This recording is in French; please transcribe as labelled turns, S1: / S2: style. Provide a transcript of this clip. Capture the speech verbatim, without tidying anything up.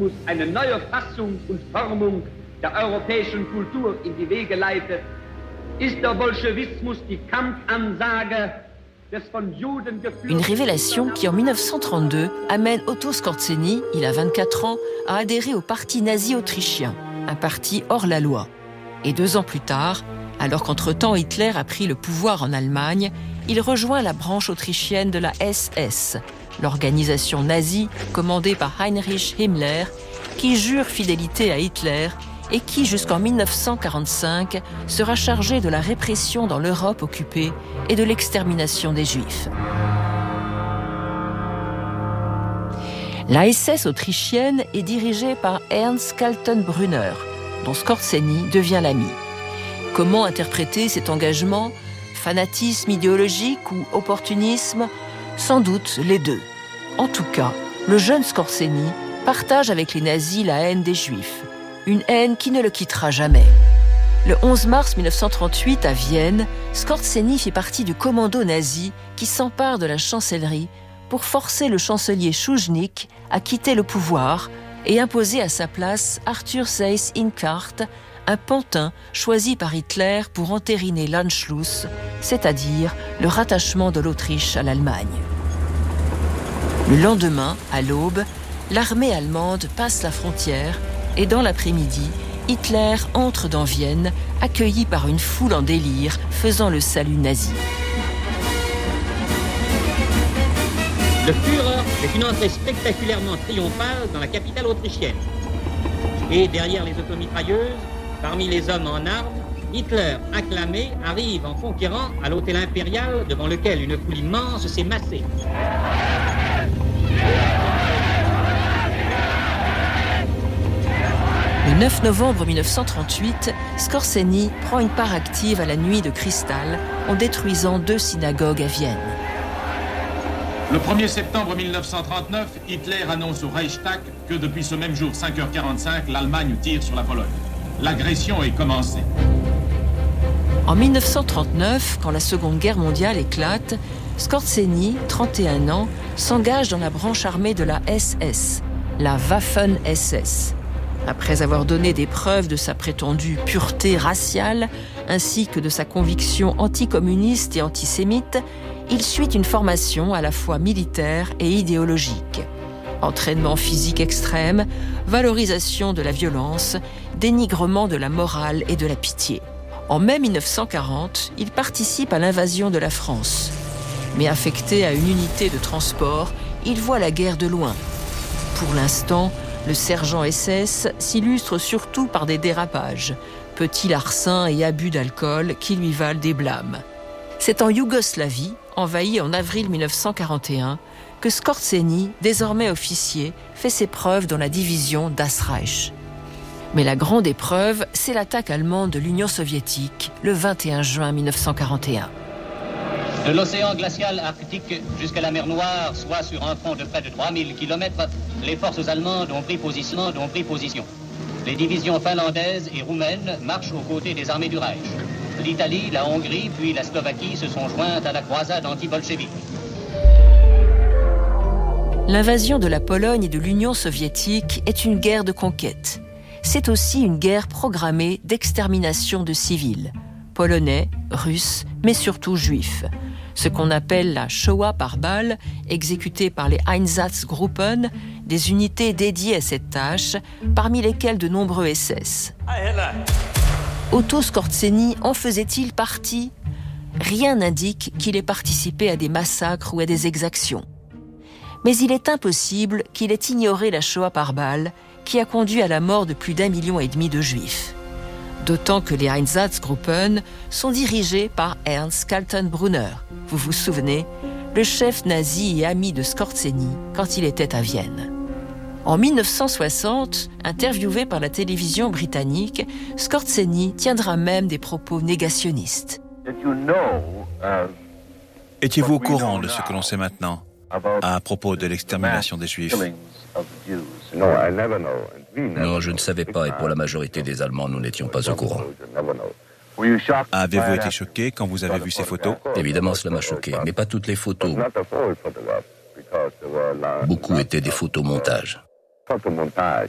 S1: Sozialismus eine neue Fassung und Formung der europäischen Kultur in die Wege leitet, ist der Bolschewismus die Kampfansage des von Juden geführten...
S2: Une révélation qui, en dix-neuf cent trente-deux, amène Otto Skorzeny, il a vingt-quatre ans, à adhérer au parti nazi autrichien, un parti hors la loi. Et deux ans plus tard, alors qu'entre-temps Hitler a pris le pouvoir en Allemagne, il rejoint la branche autrichienne de la S S, l'organisation nazie commandée par Heinrich Himmler, qui jure fidélité à Hitler et qui, jusqu'en dix-neuf cent quarante-cinq, sera chargée de la répression dans l'Europe occupée et de l'extermination des Juifs. La S S autrichienne est dirigée par Ernst Kaltenbrunner, dont Skorzeny devient l'ami. Comment interpréter cet engagement ? Fanatisme idéologique ou opportunisme ? Sans doute les deux. En tout cas, le jeune Skorzeny partage avec les nazis la haine des Juifs, une haine qui ne le quittera jamais. Le onze mars dix-neuf cent trente-huit, à Vienne, Skorzeny fait partie du commando nazi qui s'empare de la chancellerie pour forcer le chancelier Schuschnigg à quitter le pouvoir et imposer à sa place Arthur Seyss-Inquart, un pantin choisi par Hitler pour entériner l'Anschluss, c'est-à-dire le rattachement de l'Autriche à l'Allemagne. Le lendemain, à l'aube, l'armée allemande passe la frontière et dans l'après-midi, Hitler entre dans Vienne, accueilli par une foule en délire, faisant le salut nazi.
S3: Le Führer fait une entrée spectaculairement triomphale dans la capitale autrichienne. Et derrière les automitrailleuses, parmi les hommes en armes, Hitler, acclamé, arrive en conquérant à l'hôtel impérial devant lequel une foule immense s'est massée.
S2: Le neuf novembre dix-neuf cent trente-huit, Skorzeny prend une part active à la nuit de cristal en détruisant deux synagogues à Vienne.
S4: Le premier septembre dix-neuf cent trente-neuf, Hitler annonce au Reichstag que depuis ce même jour, cinq heures quarante-cinq, l'Allemagne tire sur la Pologne. L'agression est commencée.
S2: En dix-neuf cent trente-neuf, quand la Seconde Guerre mondiale éclate, Skorzeny, trente et un ans, s'engage dans la branche armée de la S S, la Waffen-S S. Après avoir donné des preuves de sa prétendue pureté raciale, ainsi que de sa conviction anticommuniste et antisémite, il suit une formation à la fois militaire et idéologique. Entraînement physique extrême, valorisation de la violence, dénigrement de la morale et de la pitié. En mai dix-neuf cent quarante, il participe à l'invasion de la France. Mais affecté à une unité de transport, il voit la guerre de loin. Pour l'instant, le sergent S S s'illustre surtout par des dérapages, petits larcins et abus d'alcool qui lui valent des blâmes. C'est en Yougoslavie, envahie en avril dix-neuf cent quarante et un, que Skorzeny, désormais officier, fait ses preuves dans la division Das Reich. Mais la grande épreuve, c'est l'attaque allemande de l'Union soviétique, le vingt et un juin dix-neuf cent quarante et un.
S5: De l'océan glacial arctique jusqu'à la mer Noire, soit sur un front de près de trois mille kilomètres, les forces allemandes ont pris position, ont pris position. Les divisions finlandaises et roumaines marchent aux côtés des armées du Reich. L'Italie, la Hongrie, puis la Slovaquie se sont jointes à la croisade anti-bolchevique.
S2: L'invasion de la Pologne et de l'Union soviétique est une guerre de conquête. C'est aussi une guerre programmée d'extermination de civils, polonais, russes, mais surtout juifs. Ce qu'on appelle la Shoah par balle, exécutée par les Einsatzgruppen, des unités dédiées à cette tâche, parmi lesquelles de nombreux S S. Otto Skorzeny en faisait-il partie ? Rien n'indique qu'il ait participé à des massacres ou à des exactions. Mais il est impossible qu'il ait ignoré la Shoah par balle, qui a conduit à la mort de plus d'un million et demi de Juifs. D'autant que les Einsatzgruppen sont dirigés par Ernst Kaltenbrunner, vous vous souvenez, le chef nazi et ami de Skorzeny quand il était à Vienne. En dix-neuf cent soixante, interviewé par la télévision britannique, Skorzeny tiendra même des propos négationnistes.
S6: Étiez-vous au courant de ce que l'on sait maintenant à propos de l'extermination des Juifs ?
S7: Non, je ne savais pas, et pour la majorité des Allemands, nous n'étions pas au courant.
S6: Avez-vous été choqué quand vous avez vu ces photos ?
S7: Évidemment, cela m'a choqué, mais pas toutes les photos. Beaucoup étaient des photomontages.